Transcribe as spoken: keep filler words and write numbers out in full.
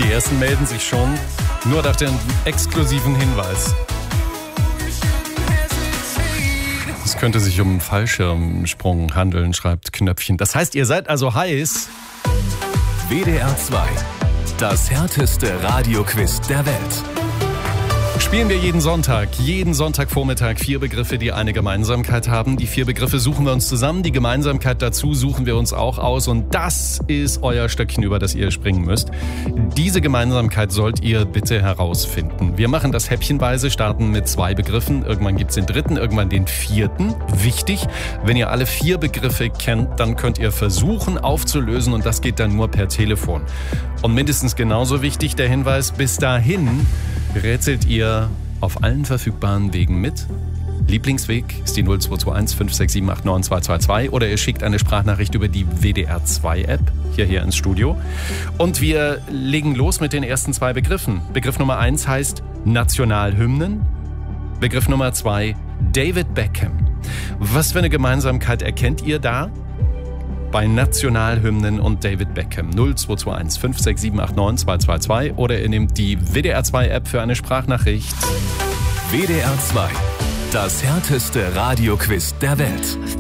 Die ersten melden sich schon, nur nach dem exklusiven Hinweis. Es könnte sich um einen Fallschirmsprung handeln, schreibt Knöpfchen. Das heißt, ihr seid also heiß. W D R zwei, das härteste Radioquiz der Welt. Spielen wir jeden Sonntag, jeden Sonntagvormittag vier Begriffe, die eine Gemeinsamkeit haben. Die vier Begriffe suchen wir uns zusammen, die Gemeinsamkeit dazu suchen wir uns auch aus und das ist euer Stöckchen, über das ihr springen müsst. Diese Gemeinsamkeit sollt ihr bitte herausfinden. Wir machen das häppchenweise, starten mit zwei Begriffen, irgendwann gibt's den dritten, irgendwann den vierten. Wichtig, wenn ihr alle vier Begriffe kennt, dann könnt ihr versuchen aufzulösen und das geht dann nur per Telefon. Und mindestens genauso wichtig der Hinweis, bis dahin rätselt ihr auf allen verfügbaren Wegen mit. Lieblingsweg ist die null zwei zwei eins fünf sechs sieben acht neun zwei zwei zwei oder ihr schickt eine Sprachnachricht über die W D R zwei App hierher ins Studio. Und wir legen los mit den ersten zwei Begriffen. Begriff Nummer eins heißt Nationalhymnen. Begriff Nummer zwei David Beckham. Was für eine Gemeinsamkeit erkennt ihr da? Bei Nationalhymnen und David Beckham. null zwei zwei eins fünf sechs sieben acht neun zwei zwei zwei oder ihr nehmt die W D R zwei App für eine Sprachnachricht. W D R zwei, das härteste Radioquiz der Welt.